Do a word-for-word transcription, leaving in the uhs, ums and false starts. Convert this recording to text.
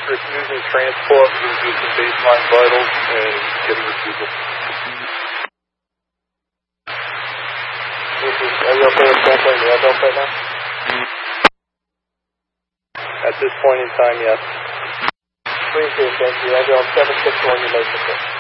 refusing transport, we'll do some baseline vitals and get a refusal. This is, are you okay with canceling the ambulance right now? At this point in time, yes. Appreciate it, thank you. Ambulance seven six one, you may proceed.